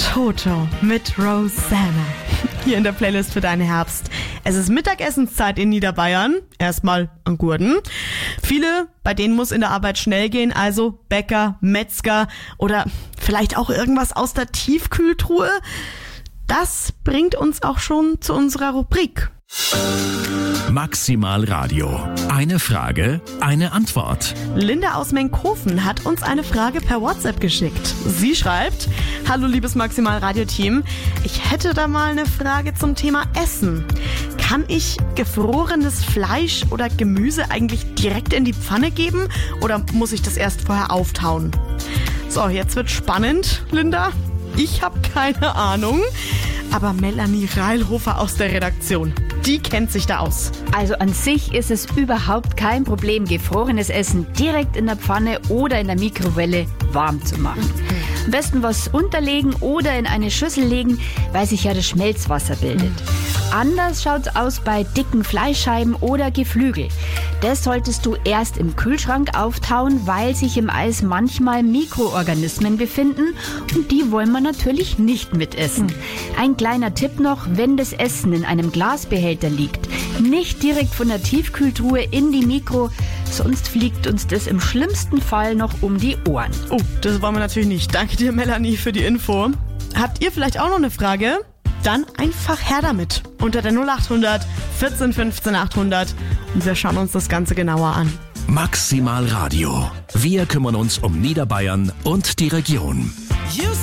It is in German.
Toto mit Rosanna. Hier in der Playlist für deinen Herbst. Es ist Mittagessenszeit in Niederbayern. Erstmal an Gurten. Viele, bei denen muss in der Arbeit schnell gehen, also Bäcker, Metzger oder vielleicht auch irgendwas aus der Tiefkühltruhe. Das bringt uns auch schon zu unserer Rubrik. Maximal Radio. Eine Frage, eine Antwort. Linda aus Menkhofen hat uns eine Frage per WhatsApp geschickt. Sie schreibt: Hallo liebes Maximal Radio Team, ich hätte da mal eine Frage zum Thema Essen. Kann ich gefrorenes Fleisch oder Gemüse eigentlich direkt in die Pfanne geben oder muss ich das erst vorher auftauen? So, jetzt wird spannend, Linda. Ich habe keine Ahnung, aber Melanie Reilhofer aus der Redaktion, die kennt sich da aus. Also an sich ist es überhaupt kein Problem, gefrorenes Essen direkt in der Pfanne oder in der Mikrowelle warm zu machen. Am besten was unterlegen oder in eine Schüssel legen, weil sich ja das Schmelzwasser bildet. Anders schaut's aus bei dicken Fleischscheiben oder Geflügel. Das solltest du erst im Kühlschrank auftauen, weil sich im Eis manchmal Mikroorganismen befinden und die wollen wir natürlich nicht mitessen. Ein kleiner Tipp noch, wenn das Essen in einem Glasbehälter liegt, nicht direkt von der Tiefkühltruhe in die Mikro, sonst fliegt uns das im schlimmsten Fall noch um die Ohren. Oh, das wollen wir natürlich nicht. Danke dir, Melanie, für die Info. Habt ihr vielleicht auch noch eine Frage? Dann einfach her damit. Unter der 0800 14 15 800 und wir schauen uns das Ganze genauer an. Maximal Radio. Wir kümmern uns um Niederbayern und die Region.